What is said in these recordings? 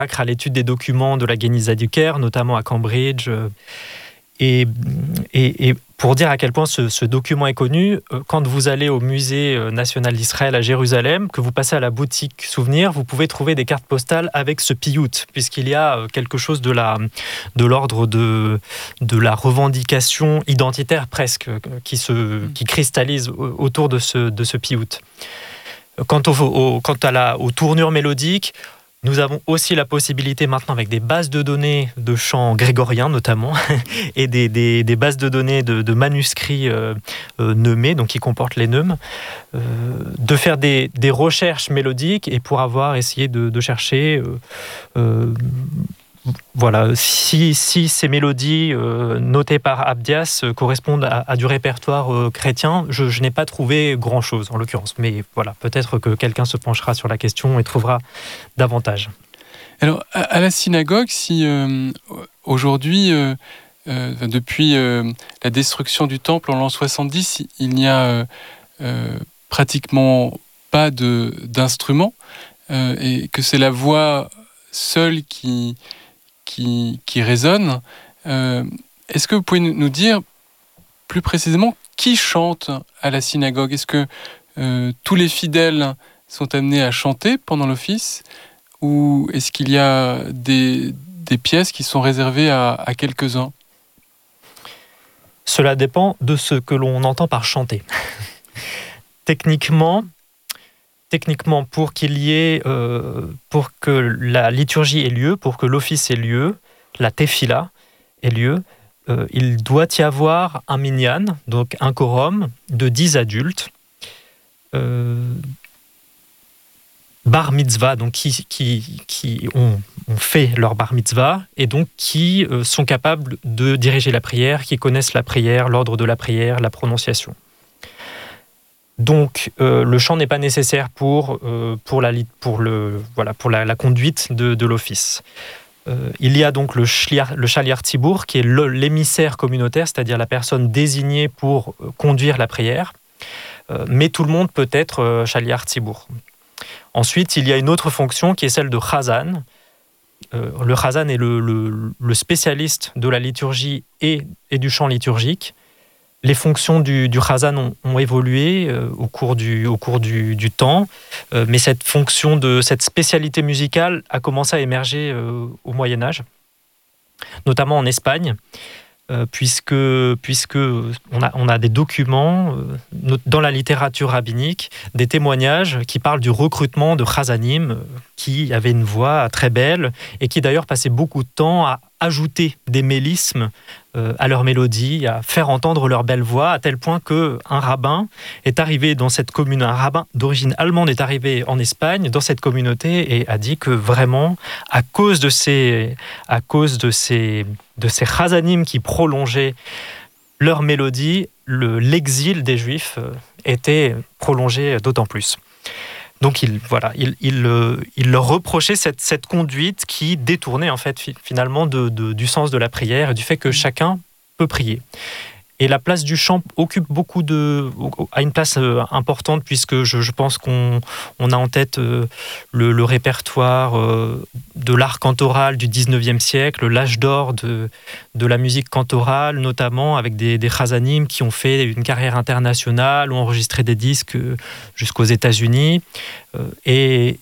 à l'étude des documents de la Geniza du Caire, notamment à Cambridge. Et pour dire à quel point ce document est connu, quand vous allez au musée national d'Israël à Jérusalem, que vous passez à la boutique souvenir, vous pouvez trouver des cartes postales avec ce piyut, puisqu'il y a quelque chose de l'ordre de la revendication identitaire presque, qui cristallise autour de ce piyut. Quant aux tournures mélodiques, nous avons aussi la possibilité maintenant, avec des bases de données de chants grégoriens notamment, et des bases de données de manuscrits neumés, donc qui comportent les neumes, de faire des recherches mélodiques et pour avoir essayé de chercher voilà, si ces mélodies notées par Abdias correspondent à du répertoire chrétien, je n'ai pas trouvé grand-chose en l'occurrence. Mais voilà, peut-être que quelqu'un se penchera sur la question et trouvera davantage. Alors, à la synagogue, si aujourd'hui, depuis la destruction du temple en l'an 70, il n'y a pratiquement pas d'instrument, et que c'est la voix seule qui résonne. Est-ce que vous pouvez nous dire plus précisément qui chante à la synagogue? Est-ce que tous les fidèles sont amenés à chanter pendant l'office, ou est-ce qu'il y a des pièces qui sont réservées à quelques-uns? Cela dépend de ce que l'on entend par chanter. Techniquement, pour qu'il y ait, pour que la liturgie ait lieu, pour que l'office ait lieu, la tefila ait lieu, il doit y avoir un minyan, donc un quorum de 10 adultes, bar mitzvah, donc qui ont fait leur bar mitzvah et donc qui sont capables de diriger la prière, qui connaissent la prière, l'ordre de la prière, la prononciation. Donc, le chant n'est pas nécessaire pour la conduite de l'office. Il y a donc le shaliach tzibur, qui est l'émissaire communautaire, c'est-à-dire la personne désignée pour conduire la prière. Mais tout le monde peut être shaliach tzibur. Ensuite, il y a une autre fonction qui est celle de chazan. Le chazan est le spécialiste de la liturgie et du chant liturgique. Les fonctions du chazan ont évolué au cours du temps, mais cette fonction cette spécialité musicale a commencé à émerger au Moyen-Âge, notamment en Espagne, puisque on a des documents dans la littérature rabbinique, des témoignages qui parlent du recrutement de chazanim qui avaient une voix très belle et qui d'ailleurs passaient beaucoup de temps à ajouter des mélismes à leur mélodie, à faire entendre leur belle voix, à tel point qu'un rabbin est arrivé dans cette commune, un rabbin d'origine allemande est arrivé en Espagne, dans cette communauté, et a dit que vraiment, à cause de ces chazanim qui prolongeaient leur mélodie, l'exil des Juifs était prolongé d'autant plus. Donc il leur reprochait cette conduite qui détournait en fait finalement du sens de la prière et du fait que chacun peut prier. Et la place du chant occupe a une place importante, puisque je pense qu'on a en tête le répertoire de l'art cantoral du 19e siècle, l'âge d'or de la musique cantorale, notamment avec des chazanim qui ont fait une carrière internationale, ont enregistré des disques jusqu'aux États-Unis. Et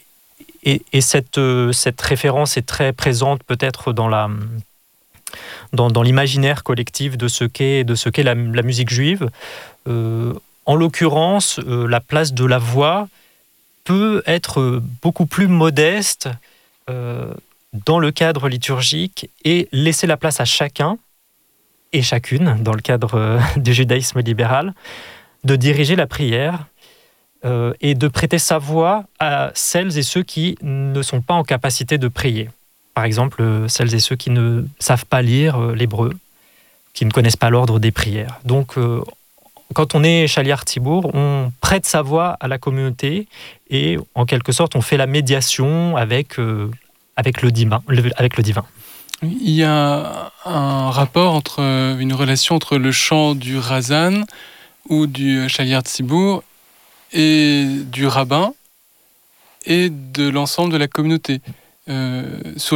cette référence est très présente peut-être dans l'imaginaire collectif de ce qu'est la musique juive. En l'occurrence, la place de la voix peut être beaucoup plus modeste dans le cadre liturgique et laisser la place à chacun et chacune, dans le cadre du judaïsme libéral, de diriger la prière et de prêter sa voix à celles et ceux qui ne sont pas en capacité de prier. Par exemple, celles et ceux qui ne savent pas lire l'hébreu, qui ne connaissent pas l'ordre des prières. Donc, quand on est shaliach tzibur, on prête sa voix à la communauté et, en quelque sorte, on fait la médiation avec le divin. Il y a un rapport une relation entre le chant du razan ou du shaliach tzibur et du rabbin et de l'ensemble de la communauté. Sur